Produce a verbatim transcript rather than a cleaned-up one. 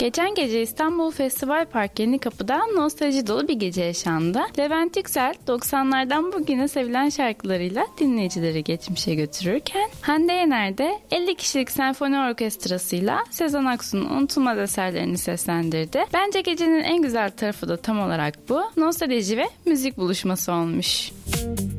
Geçen gece İstanbul Festival Park Yenikapı'da nostalji dolu bir gece yaşandı. Levent Yüksel doksanlardan bugüne sevilen şarkılarıyla dinleyicileri geçmişe götürürken Hande Yener de elli kişilik senfoni orkestrasıyla Sezen Aksu'nun unutulmaz eserlerini seslendirdi. Bence gecenin en güzel tarafı da tam olarak bu. Nostalji ve müzik buluşması olmuş.